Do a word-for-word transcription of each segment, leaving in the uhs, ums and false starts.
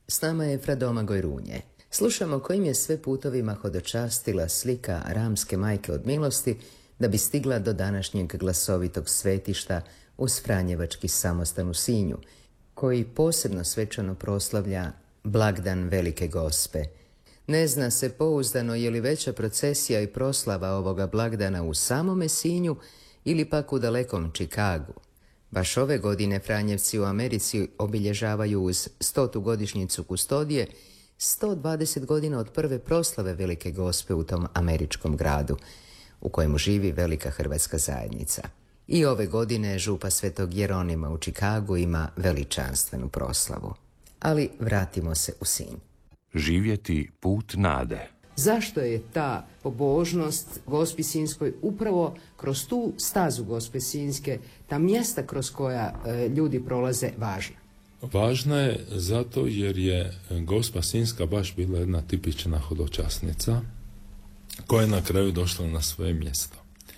S nama je Fra Domagoj Runje. Slušamo kojim je sve putovima hodočastila slika ramske majke od milosti da bi stigla do današnjeg glasovitog svetišta uz Franjevački samostan u Sinju, koji posebno svečano proslavlja blagdan Velike Gospe. Ne zna se pouzdano je li veća procesija i proslava ovoga blagdana u samome Sinju ili pak u dalekom Čikagu. Baš ove godine Franjevci u Americi obilježavaju uz stotu godišnjicu kustodije sto dvadeset godina od prve proslave Velike Gospe u tom američkom gradu, u kojemu živi velika hrvatska zajednica. I ove godine župa Svetog Jeronima u Čikagu ima veličanstvenu proslavu. Ali vratimo se u Sinj. Živjeti put nade. Zašto je ta pobožnost Gospi Sinjskoj upravo kroz tu stazu Gospe Sinjske, ta mjesta kroz koja e, ljudi prolaze, važna? Važna je zato jer je Gospa Sinjska baš bila jedna tipična hodočasnica koja je na kraju došla na svoje mjesto.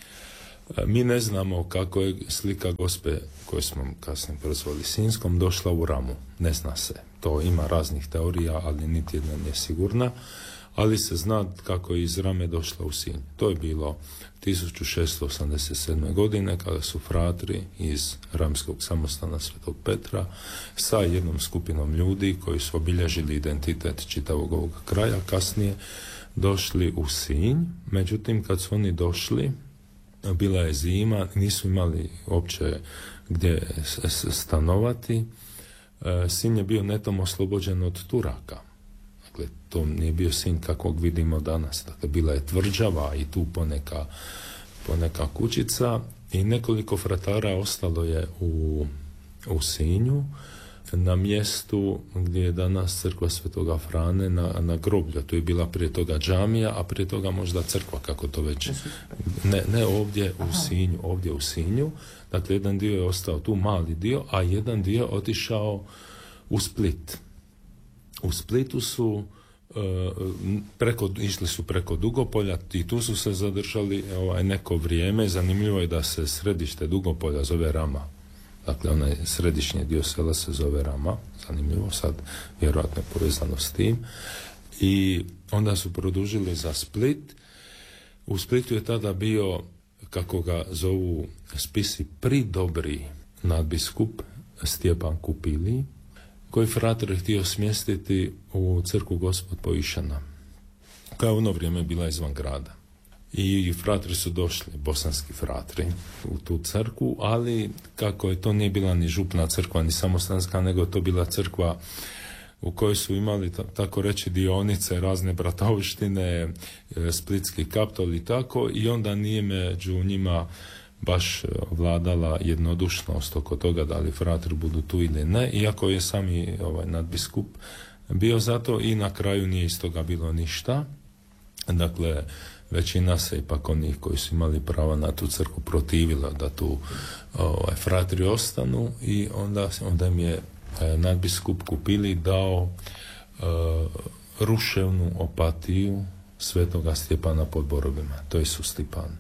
Mi ne znamo kako je slika Gospe, koju smo kasnije prozvali Sinjskom, došla u Ramu. Ne zna se. To ima raznih teorija, ali niti jedna nije sigurna. Ali se zna kako je iz Rame došla u Sinj. To je bilo tisuću šesto osamdeset sedme. godine kada su fratri iz Ramskog samostana Svetog Petra sa jednom skupinom ljudi koji su obilježili identitet čitavog ovog kraja kasnije došli u Sinj. Međutim, kad su oni došli, bila je zima, nisu imali uopće gdje stanovati. Sinj je bio netom oslobođen od Turaka. Dakle, to nije bio Sinj kakvog vidimo danas. Dakle, bila je tvrđava i tu poneka, poneka kućica i nekoliko fratara ostalo je u, u Sinju na mjestu gdje je danas crkva Svetoga Frane na, na groblju. Tu je bila prije toga džamija, a prije toga možda crkva, kako to već. Ne, ne ovdje u Sinju, ovdje u Sinju. Dakle, jedan dio je ostao tu, mali dio, a jedan dio otišao u Split. U Splitu su preko, išli su preko Dugopolja i tu su se zadržali ovaj, neko vrijeme. Zanimljivo je da se središte Dugopolja zove Rama. Dakle, onaj središnji dio sela se zove Rama. Zanimljivo, sad vjerojatno je povezano s tim. I onda su produžili za Split. U Splitu je tada bio, kako ga zovu spisi, pridobri nadbiskup Stjepan Kupili, koji frater je htio smjestiti u crkvu Gospod Poišana, koja je u ono vrijeme bila izvan grada. I fratri su došli, bosanski fratri, u tu crkvu, ali kako je to nije bila ni župna crkva, ni samostanska, nego to bila crkva u kojoj su imali, tako reći, dionice, razne bratovštine, splitski kaptol i tako, i onda nije među njima baš vladala jednodušnost oko toga da li fratri budu tu ili ne, iako je sami ovaj nadbiskup bio zato i na kraju nije iz toga bilo ništa. Dakle, većina se ipak onih koji su imali prava na tu crkvu protivila da tu ovaj, fratri ostanu i onda, onda im je eh, nadbiskup Kupili dao eh, ruševnu opatiju Svetoga Stjepana pod Borovima, to je Isus Stipan.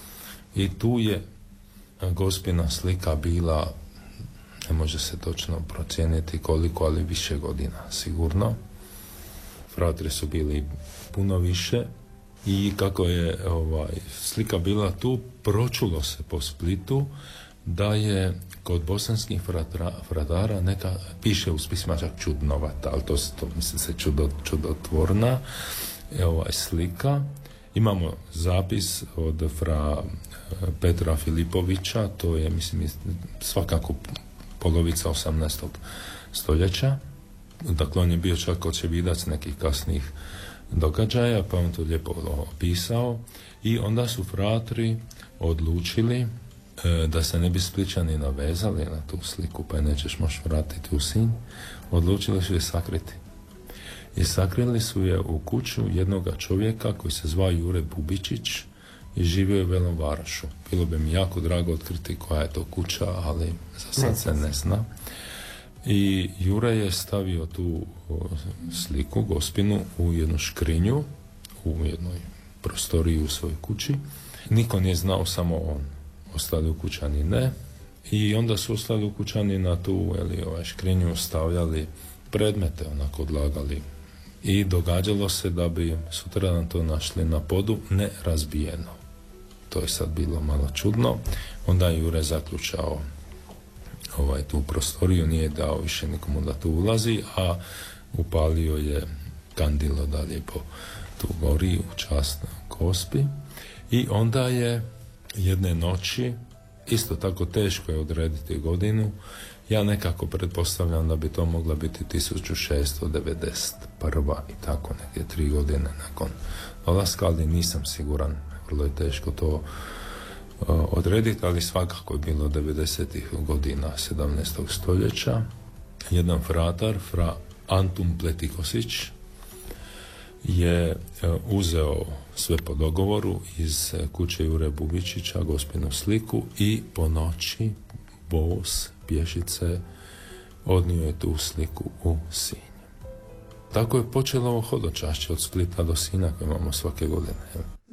I tu je Gospina slika bila, ne može se točno procijeniti koliko, ali više godina sigurno. Fratri su bili puno više i kako je ovaj, slika bila tu, pročulo se po Splitu da je kod bosanskih fratra, fratara neka, piše u spisima čak čudnovata, ali to, to misli se čudo, čudotvorna je ovaj slika. Imamo zapis od fra Petra Filipovića, to je, mislim, svakako polovica osamnaestog stoljeća. Dakle, on je bio čak očevidac nekih kasnih događaja, pa on to lijepo opisao. I onda su fratri odlučili e, da se ne bi Splićani navezali na tu sliku, pa je nećeš moći vratiti u Sinj. Odlučili su je sakriti. I sakrili su je u kuću jednoga čovjeka koji se zvao Jure Bubičić i živio je u Velom Varašu. Bilo bi mi jako drago otkriti koja je to kuća, ali za sad se ne zna. I Jure je stavio tu sliku, Gospinu, u jednu škrinju, u jednoj prostoriji u svojoj kući. Niko nije znao, samo on. Ostali ukućani ne. I onda su ostali ukućani na tu, ili ovaj škrinju stavljali predmete onako odlagali. I događalo se da bi sutradan to našli na podu nerazbijeno. To je sad bilo malo čudno. Onda je Jure zaključao ovaj, tu prostoriju, nije dao više nikomu da tu ulazi, a upalio je kandilo da lijepo tu gori u čast Gospi. I onda je jedne noći, isto tako teško je odrediti godinu, ja nekako pretpostavljam da bi to mogla biti tisuću šesto devedeset prva i tako neke tri godine nakon dolaska, ali nisam siguran, vrlo je teško to uh, odrediti, ali svakako je bilo devedesetih godina sedamnaestog stoljeća. Jedan fratar, fra Antun Pletikosić, je uzeo sve po dogovoru iz kuće Jure Bugičića, Gospinu sliku, i po noći bos pješice odnio je tu sliku u Sinj. Tako je počelo ovo hodočašće od Splita do Sinja koje imamo svake godine.